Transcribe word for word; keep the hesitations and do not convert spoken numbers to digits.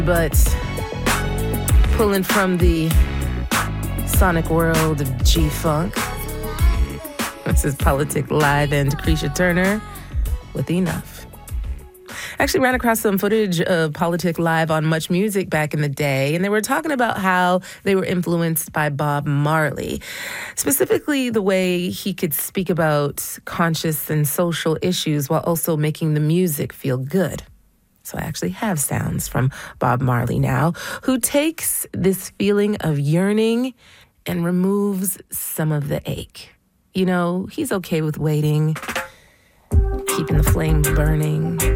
But pulling from the sonic world of G-Funk, this is Politic Live and Carisha Turner with Enough. I actually ran across some footage of Politic Live on Much Music back in the day, and they were talking about how they were influenced by Bob Marley, specifically the way he could speak about conscious and social issues while also making the music feel good. So I actually have sounds from Bob Marley now, who takes this feeling of yearning and removes some of the ache. You know, he's okay with waiting, keeping the flame burning.